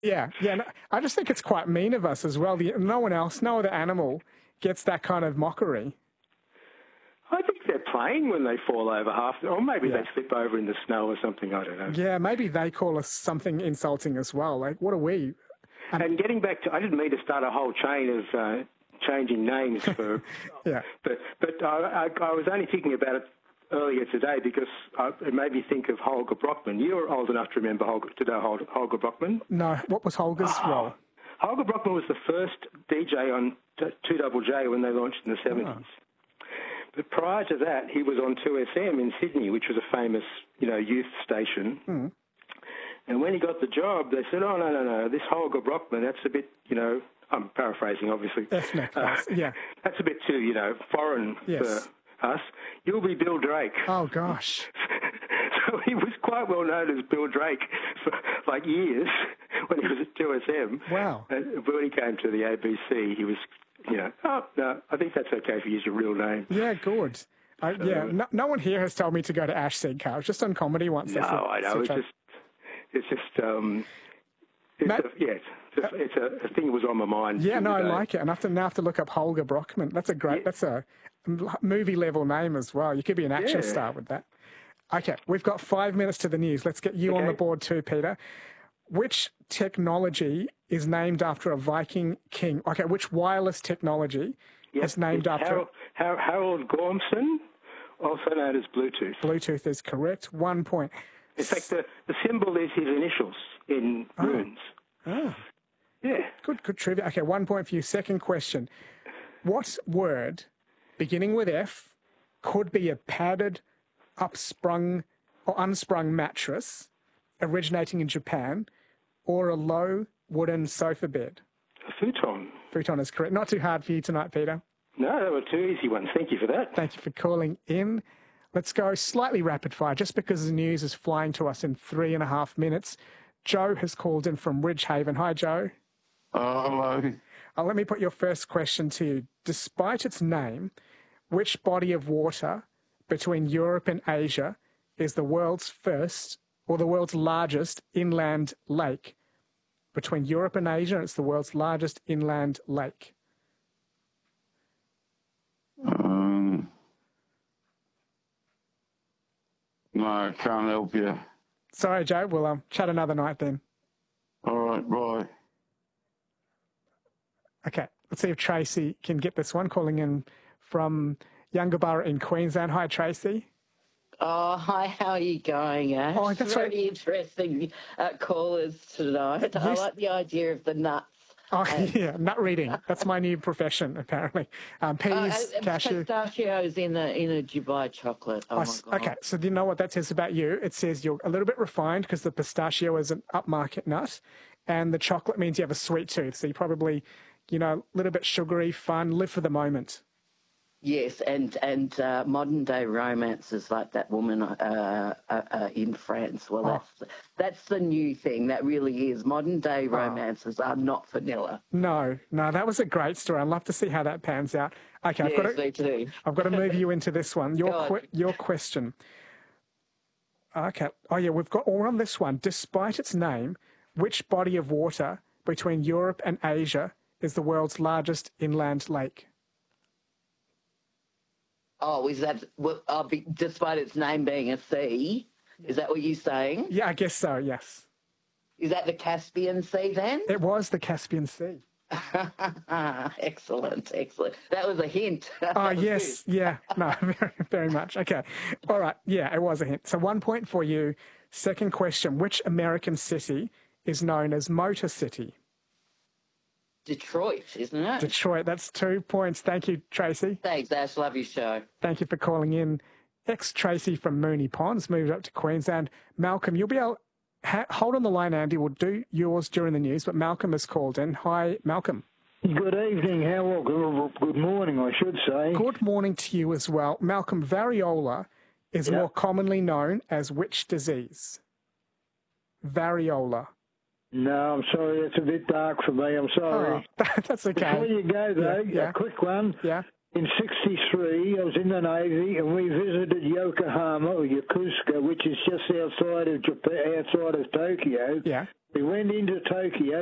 Yeah, yeah. No, I just think it's quite mean of us as well. No one else, no other animal gets that kind of mockery. I think they're playing when they fall over or maybe Yeah. they slip over in the snow or something, I don't know. Yeah, maybe they call us something insulting as well. Like, what are we? And getting back to, I didn't mean to start a whole chain of changing names for, Yeah. but I was only thinking about it earlier today because it made me think of Holger Brockman. You're old enough to remember Holger Brockman? No, what was Holger's role? Holger Brockman was the first DJ on 2JJ when they launched in the 70s. Oh. But prior to that, he was on 2SM in Sydney, which was a famous, youth station. Mm. And when he got the job, they said, oh, no, this Holger Brockman, that's a bit, I'm paraphrasing, obviously. Ethnic, yeah. That's a bit too, foreign for us. You'll be Bill Drake. Oh, gosh. So he was quite well known as Bill Drake for like years when he was at 2SM. Wow. And when he came to the ABC, he was, oh, no, I think that's okay if you use your real name. Yeah, good. No one here has told me to go to Ash Seed Car. Just on comedy once. No, I know. It's a thing that was on my mind. Yeah, no, I like it. And I have to look up Holger Brockman. That's a movie level name as well. You could be an action star with that. Okay, we've got 5 minutes to the news. Let's get you on the board too, Peter. Which technology is named after a Viking king? Okay, which wireless technology is named after... Harold Gormson, also known as Bluetooth. Bluetooth is correct. 1 point. In fact, the symbol is his initials in runes. Oh. Yeah. Good trivia. Okay, 1 point for you. Second question. What word, beginning with F, could be a padded, upsprung or unsprung mattress originating in Japan, or a low wooden sofa bed? A futon. Futon is correct. Not too hard for you tonight, Peter. No, they were two easy ones. Thank you for that. Thank you for calling in. Let's go slightly rapid fire, just because the news is flying to us in 3.5 minutes. Joe has called in from Ridgehaven. Hi, Joe. Hello. Let me put your first question to you. Despite its name, which body of water between Europe and Asia is the world's first or the world's largest inland lake? Between Europe and Asia, it's the world's largest inland lake. No, I can't help you. Sorry, Joe. We'll chat another night then. All right, bye. Okay, let's see if Tracy can get this one, calling in from Yungaburra in Queensland. Hi, Tracy. Oh, hi, how are you going, Ash? Oh, that's really interesting callers tonight. Yes. I like the idea of the nuts. Oh, yeah, nut reading. That's my new profession, apparently. Peas, cashew. Pistachios in a Dubai chocolate. Oh, my God. Okay, so do you know what that says about you? It says you're a little bit refined because the pistachio is an upmarket nut, and the chocolate means you have a sweet tooth. So you're probably, a little bit sugary, fun, live for the moment. Yes, and modern day romances like that woman in France. Well, that's the new thing. That really is. Modern day romances are not vanilla. No, that was a great story. I'd love to see how that pans out. Okay, me too. I've got to move you into this one. Your question. Okay. Oh yeah, we're on this one. Despite its name, which body of water between Europe and Asia is the world's largest inland lake? Oh, is that, despite its name being a sea, is that what you're saying? Yeah, I guess so, yes. Is that the Caspian Sea then? It was the Caspian Sea. Excellent. That was a hint. Oh, yes, yeah. No, very, very much. Okay. All right, yeah, it was a hint. So 1 point for you. Second question, which American city is known as Motor City? Detroit, isn't it? Detroit, that's 2 points. Thank you, Tracy. Thanks, Ash. Love your show. Thank you for calling in. Tracy from Moonee Ponds moved up to Queensland. Malcolm, you'll be able... hold on the line, Andy. We'll do yours during the news, but Malcolm has called in. Hi, Malcolm. Good evening. Good morning, I should say. Good morning to you as well. Malcolm, variola is more commonly known as which disease? Variola. No, I'm sorry. It's a bit dark for me. I'm sorry. Oh, that's okay. Before you go, though, a quick one. Yeah. In '63, I was in the Navy, and we visited Yokohama, or Yokosuka, which is just outside of Japan, outside of Tokyo. Yeah. We went into Tokyo.